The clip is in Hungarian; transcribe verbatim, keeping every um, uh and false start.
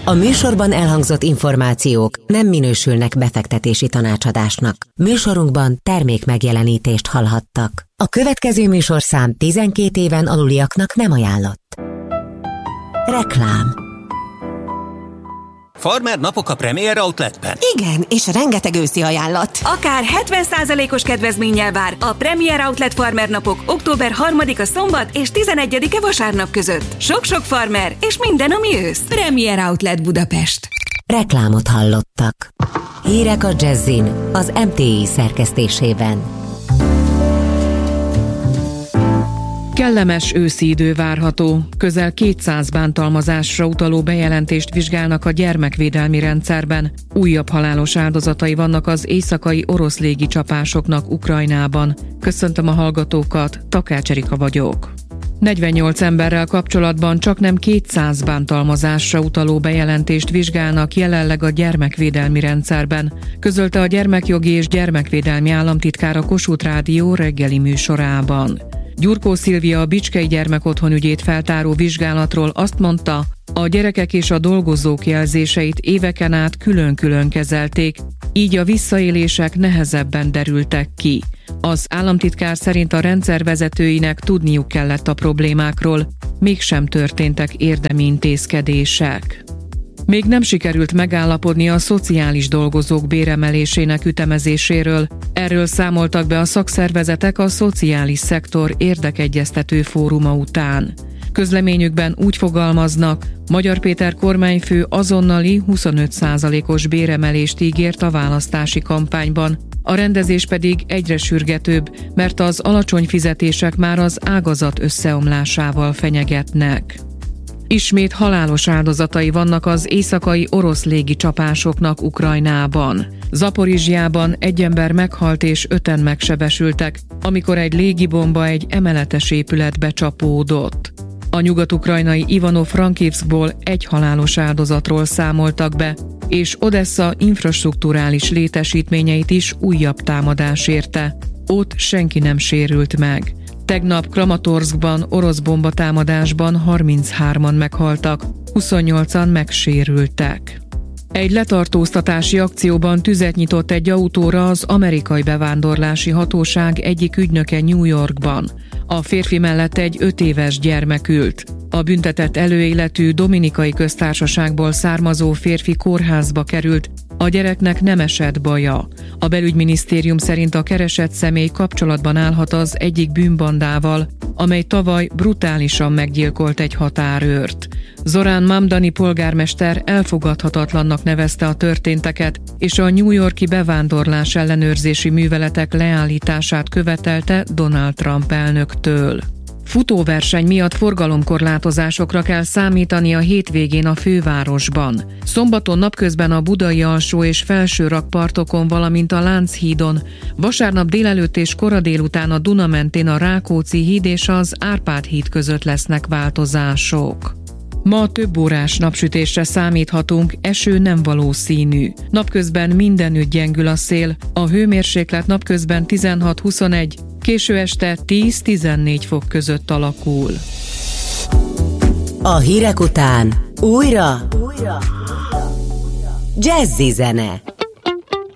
A műsorban elhangzott információk nem minősülnek befektetési tanácsadásnak. Műsorunkban termék megjelenítést hallhattak. A következő műsorszám tizenkét éven aluliaknak nem ajánlott. Reklám. Farmer napok a Premier Outletben. Igen, és rengeteg őszi ajánlat. Akár hetven százalékos kedvezménnyel vár a Premier Outlet Farmer napok október harmadika szombat és tizenegyedike vasárnap között. Sok-sok farmer és minden, ami ősz. Premier Outlet Budapest. Reklámot hallottak. Hírek a Jazzin az em té i szerkesztésében. Kellemes őszi idő várható. Közel kétszáz bántalmazásra utaló bejelentést vizsgálnak a gyermekvédelmi rendszerben. Újabb halálos áldozatai vannak az éjszakai orosz légicsapásoknak Ukrajnában. Köszöntöm a hallgatókat, Takács Erika vagyok. negyvennyolc emberrel kapcsolatban csaknem kétszáz bántalmazásra utaló bejelentést vizsgálnak jelenleg a gyermekvédelmi rendszerben, közölte a gyermekjogi és gyermekvédelmi államtitkár a Kossuth Rádió reggeli műsorában. Gyurkó Szilvia a Bicskei Gyermekotthon ügyét feltáró vizsgálatról azt mondta, a gyerekek és a dolgozók jelzéseit éveken át külön-külön kezelték, így a visszaélések nehezebben derültek ki. Az államtitkár szerint a rendszer vezetőinek tudniuk kellett a problémákról, mégsem történtek érdemi intézkedések. Még nem sikerült megállapodni a szociális dolgozók béremelésének ütemezéséről. Erről számoltak be a szakszervezetek a szociális szektor érdekegyeztető fóruma után. Közleményükben úgy fogalmaznak, Magyar Péter kormányfő azonnali huszonöt százalékos béremelést ígért a választási kampányban, a rendezés pedig egyre sürgetőbb, mert az alacsony fizetések már az ágazat összeomlásával fenyegetnek. Ismét halálos áldozatai vannak az éjszakai orosz légicsapásoknak Ukrajnában. Zaporizsjában egy ember meghalt és öten megsebesültek, amikor egy légibomba egy emeletes épületbe csapódott. A nyugat-ukrajnai Ivano-Frankivszkból egy halálos áldozatról számoltak be, és Odessa infrastrukturális létesítményeit is újabb támadás érte. Ott senki nem sérült meg. Tegnap Kramatorszkban orosz bombatámadásban harminchárman meghaltak, huszonnyolcan megsérültek. Egy letartóztatási akcióban tüzet nyitott egy autóra az amerikai bevándorlási hatóság egyik ügynöke New Yorkban. A férfi mellett egy öt éves gyermek ült. A büntetett előéletű Dominikai Köztársaságból származó férfi kórházba került, a gyereknek nem esett baja. A belügyminisztérium szerint a keresett személy kapcsolatban állhat az egyik bűnbandával, amely tavaly brutálisan meggyilkolt egy határőrt. Zorán Mamdani polgármester elfogadhatatlannak nevezte a történteket, és a New York-i bevándorlás ellenőrzési műveletek leállítását követelte Donald Trump elnöktől. Futóverseny miatt forgalomkorlátozásokra kell számítani a hétvégén a fővárosban. Szombaton napközben a budai alsó és felső rakpartokon, valamint a Lánchídon, vasárnap délelőtt és kora délután a Duna mentén a Rákóczi híd és az Árpád híd között lesznek változások. Ma több órás napsütésre számíthatunk, eső nem valószínű. Napközben mindenütt gyengül a szél, a hőmérséklet napközben tizenhat-huszonegy, késő este tíz-tizennégy fok között alakul. A hírek után újra, újra. Jazzy zene.